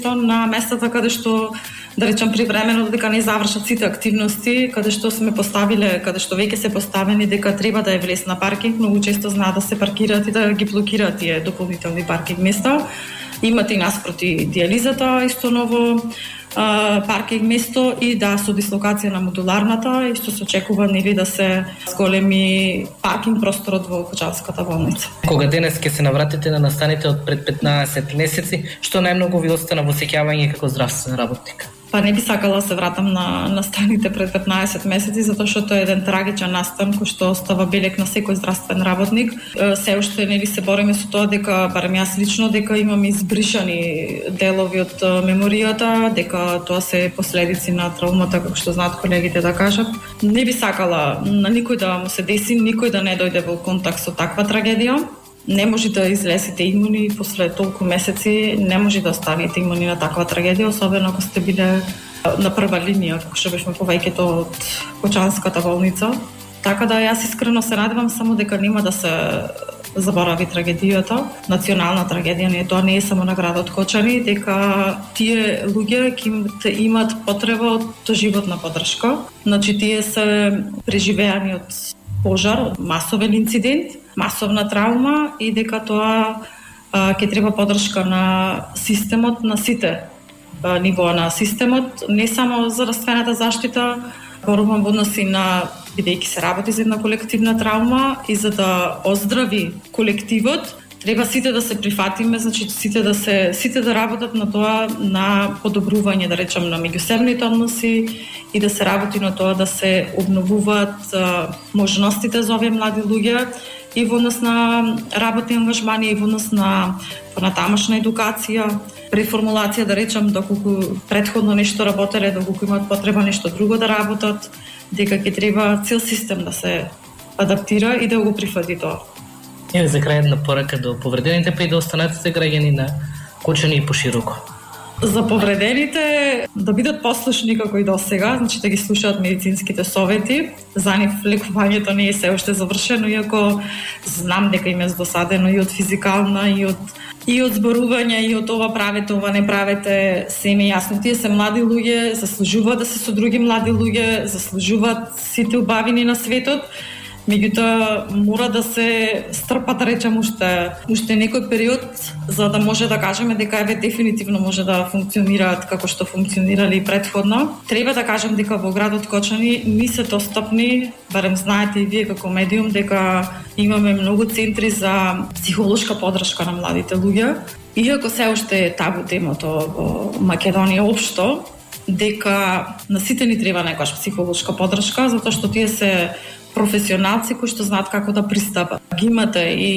на местата каде што да речам привремено дека не завршат сите активности, каде што сме поставиле, каде што веќе се поставени дека треба да е влез на паркинг, многу често знаат да се паркираат и да ги блокираат тие дополнителни паркинг места. Имате и наспроти диализата, исто ново паркинг место и да со дислокација на модуларната, исто се очекува нели да се зголеми паркинг просторот во Кочанската болница. Кога денес ќе се навратите на настаните од пред 15 месеци, што најмногу ви остана во сеќавање како здравствен работник? Па не би сакала да се вратам на настаните пред 15 месеци, затоа што тоа е еден трагичен настан кој што остава белег на секој здравствен работник. Се уште нели се бориме со тоа дека, барем јас лично, дека имам избришани делови од меморијата, дека тоа се последици на травмата, како што знаат колегите да кажат. Не би сакала на никој да му се деси, никој да не дојде во контакт со таква трагедија. Не може да излезете имуни после толку месеци, не може да останете имуни на таква трагедија, особено ако сте биле на прва линија, како што бешме повеќето од Кочанската болница. Така да јас искрено се надевам само дека нема да се заборави трагедијата, национална трагедија, не тоа не е само на градот Кочани, дека тие луѓе ќе имат потреба од доживотна поддршка. Значи тие се преживеани од пожар, од масовен инцидент, масовна травма и дека тоа ќе треба поддршка на системот, на сите нивоа на системот, не само здравствената заштита, борба во односи на, бидејќи се работи за една колективна травма и за да оздрави колективот, треба сите да се прифатиме, значи сите да работат на тоа, на подобрување, да речам, на меѓусебните односи и да се работи на тоа да се обновуваат можностите за овие млади луѓе и во однос на работни ангажмани, и во однос на понатамошна едукација, преформулација, да речам, доколку предходно нешто работеле, доколку имаат потреба нешто друго да работат, дека ќе треба цел систем да се адаптира и да го прифати тоа. Еве за крај една порака до повредените, па и до останатите граѓани на Кочани и пошироко. За повредените да бидат послушни како и досега, значи да ги слушаат медицинските совети. За нив лекувањето не е се уште завршено, иако знам дека им е здосадено и од физикална, и од зборување, и од ова правете, ова не правете, се им е јасно. Тие се млади луѓе, заслужуваат да се со други млади луѓе, заслужуваат сите убавини на светот. Меѓутоа мора да се стрпат, да речем, уште некој период, за да може да кажеме дека еве дефинитивно може да функционираат како што функционирали и предходно. Треба да кажам дека во градот Кочани ни се достапни, барем знаете и вие како медиум, дека имаме многу центри за психолошка поддршка на младите луѓе. Иако се уште е табу темото во Македонија општо, дека на сите ни треба некоја психолошка поддршка, затоа што тие се професионалци кои што знаат како да пристапат. Ги имате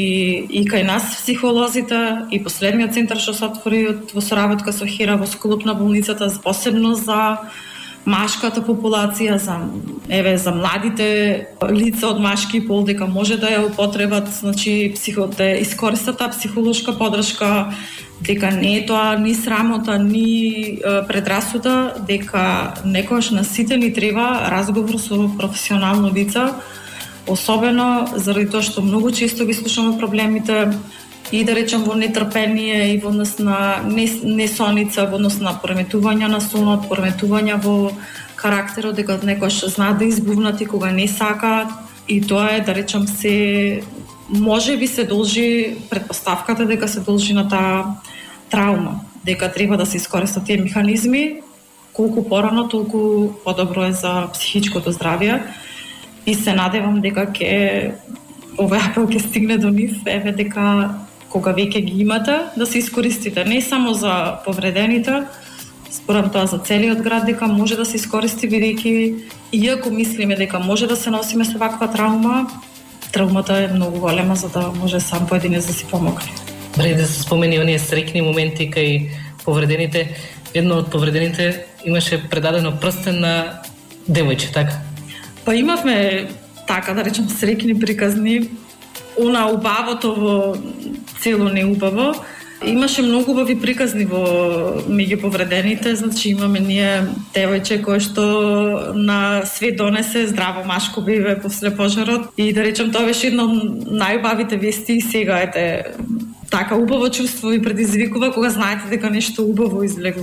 и кај нас психолозите, и последниот центар што се отвори во соработка со Хира во склоп на болницата, посебно за машката популација, за младите лица од машки пол, дека може да ја употребат, значи да искористат таа психолошка поддршка, дека не е тоа ни срамота, ни предрасуда, дека некојаш на сите ни треба разговор со професионално лица, особено заради тоа што многу често ги слушаме проблемите и да речем во нетрпение и во однос на несоница, во однос на пореметување на сонот, пореметување во карактерот, дека некојаш знаат да избувнат и кога не сакаат, и тоа е, да речем, се може би се должи, предпоставката дека се должи на таа травма, дека треба да се искористат тие механизми, колку порано, толку подобро е за психичкото здравје. И се надевам дека овој апел ќе стигне до нив, еве дека кога веќе ги имате, да се искористите не само за повредените, спорам тоа за целиот град, дека може да се искористи, бидејќи иако мислиме дека може да се носиме со ваква травма, травмата е многу голема за да може сам поединец да си помогне. Вреди да се спомени оние среќни моменти кај повредените. Едно од повредените имаше предадено прстен на девојче, така? Па имавме, така да речем, среќни приказни. Она убавото во цело неубаво. Имаше многу убави приказни меѓу повредените, значи имаме ние девојче кој што на свет донесе здраво машко бебе после пожарот и да речем тоа беше една од најубавите вести и сега така убаво чувство ви предизвикува кога знаете дека нешто убаво излегло